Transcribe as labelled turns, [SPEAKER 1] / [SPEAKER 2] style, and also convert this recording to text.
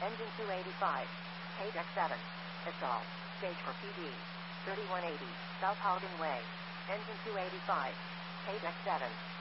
[SPEAKER 1] Engine 285. Page X7. Install. Stage for PD. 3180. South Haldon Way. Engine 285. Page X7.